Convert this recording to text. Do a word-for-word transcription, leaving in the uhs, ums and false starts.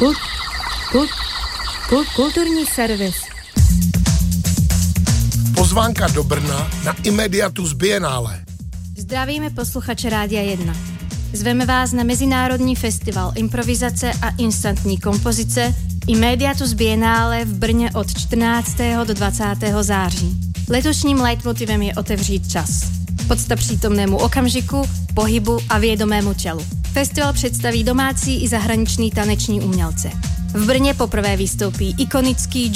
Kult, kult, kult, kulturní servis. Pozvánka do Brna na Imediatus Biennále. Zdravíme posluchače Rádia jedna. Zveme vás na Mezinárodní festival improvizace a instantní kompozice Imediatus Biennále v Brně od čtrnáctého do dvacátého září. Letošním leitmotivem je otevřít čas. Podsta přítomnému okamžiku, pohybu a vědomému tělu. Festival představí domácí i zahraniční taneční umělce. V Brně poprvé vystoupí ikonický